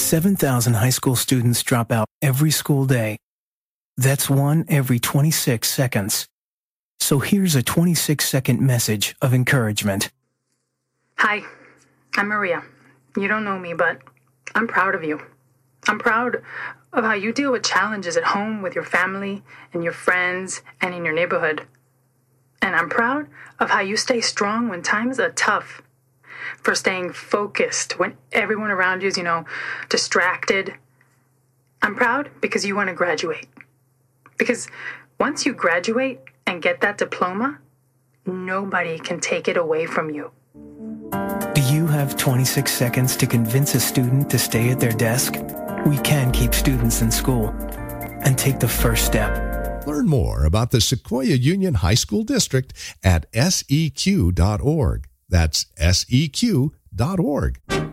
7,000 high school students drop out every school day. That's one every 26 seconds. So here's a 26-second message of encouragement. Hi, I'm Maria. You don't know me, but I'm proud of you. I'm proud of how you deal with challenges at home with your family and your friends and in your neighborhood. And I'm proud of how you stay strong when times are tough, for staying focused when everyone around you is, distracted. I'm proud because you want to graduate. Because once you graduate and get that diploma, nobody can take it away from you. Do you have 26 seconds to convince a student to stay at their desk? We can keep students in school and take the first step. Learn more about the Sequoia Union High School District at seq.org. That's seq.org.